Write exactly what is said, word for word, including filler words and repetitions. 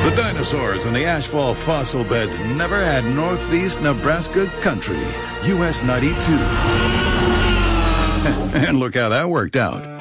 The dinosaurs and the ashfall fossil beds never had Northeast Nebraska country. U S ninety-two. And look how that worked out.